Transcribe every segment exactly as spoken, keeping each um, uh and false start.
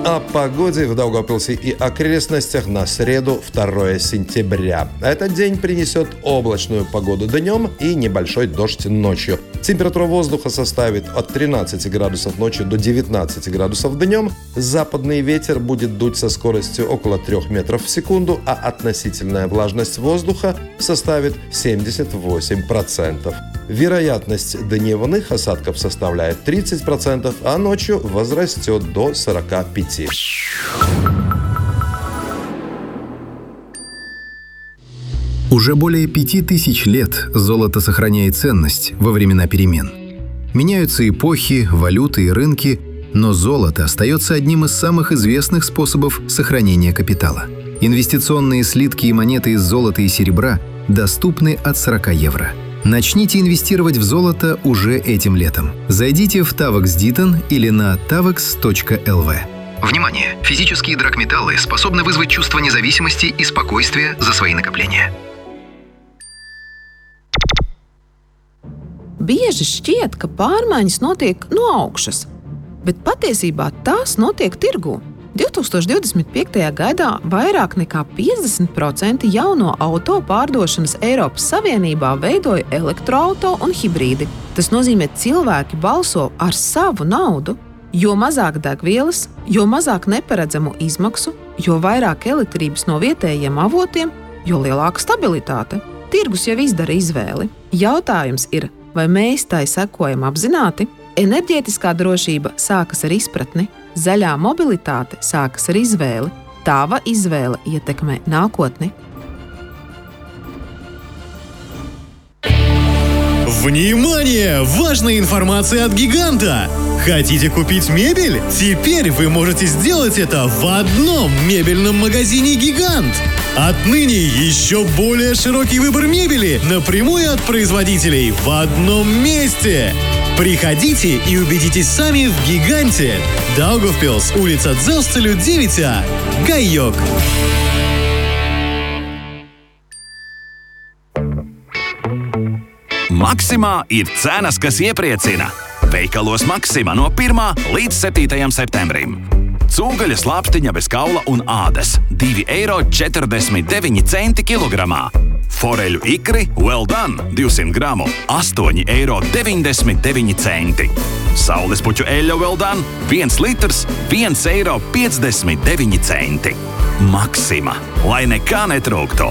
О погоде в Даугавпилсе и окрестностях на среду, второе сентября. Этот день принесет облачную погоду днем и небольшой дождь ночью. Температура воздуха составит от тринадцати градусов ночью до девятнадцати градусов днем. Западный ветер будет дуть со скоростью около трёх метров в секунду, а относительная влажность воздуха составит семьдесят восемь процентов. Вероятность дневных осадков составляет тридцать процентов, а ночью возрастет до сорока пяти процентов. Уже более пяти тысяч лет золото сохраняет ценность во времена перемен. Меняются эпохи, валюты и рынки, но золото остается одним из самых известных способов сохранения капитала. Инвестиционные слитки и монеты из золота и серебра доступны от сорока евро. Начните инвестировать в золото уже этим летом. Зайдите в Tavex Ditton или на tavex точка эл ви. Внимание! Физические драгметаллы способны вызвать чувство независимости и спокойствия за свои накопления. Bieži šķiet, ka pārmaiņas notiek no augšas, bet patiesībā tās notiek tirgū. divtūkstoš divdesmit piektajā gadā vairāk nekā piecdesmit procenti jauno auto pārdošanas Eiropas Savienībā veidoja elektroauto un hibrīdi. Tas nozīmē, ka cilvēki balso ar savu naudu. Jo mazāk degvielas, jo mazāk neparedzamu izmaksu, jo vairāk elektrības no vietējiem avotiem, jo lielāka stabilitāte. Tirgus jau izdara izvēli. Jautājums ir, vai mēs tai sekojam apzināti? Enerģētiskā drošība sākas ar izpratni, zaļā mobilitāte sākas ar izvēli. Tava izvēle ietekmē nākotni. Внимание! Важная информация от Гиганта! Хотите купить мебель? Теперь вы можете сделать это в одном мебельном магазине «Гигант». Отныне еще более широкий выбор мебели напрямую от производителей в одном месте. Приходите и убедитесь сами в «Гиганте». Даугавпилс, улица Дzelzceļu девять А, Гайок. Maksimā ir cenas, kas iepriecina. Veikalos Maksima no pirmā līdz septītajam septembrim. Cūgaļa slāpstiņa bez kaula un ādas – divi eiro četrdesmit deviņi centi kilogramā. Foreļu ikri Well Done divsimt gramu – astoņi eiro deviņdesmit deviņi centi. Saules puķu eļļa Well Done viens litrs – viens eiro piecdesmit deviņi centi. Maksima, lai nekā netrūktu.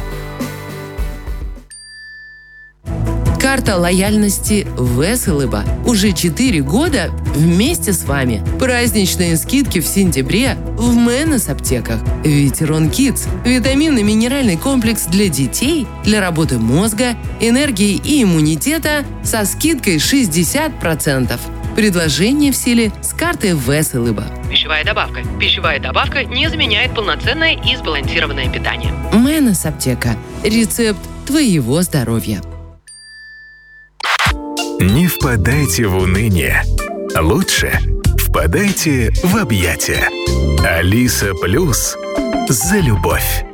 Карта лояльности Веселыба. Уже четыре года вместе с вами. Праздничные скидки в сентябре в Мэннес аптеках. Ветерон Kids. Витаминно-минеральный комплекс для детей, для работы мозга, энергии и иммунитета со скидкой шестьдесят процентов. Предложение в силе с карты Веселыба. Пищевая добавка. Пищевая добавка не заменяет полноценное и сбалансированное питание. Мэннес аптека. Рецепт твоего здоровья. Не впадайте в уныние. Лучше впадайте в объятия. Алиса Плюс за любовь.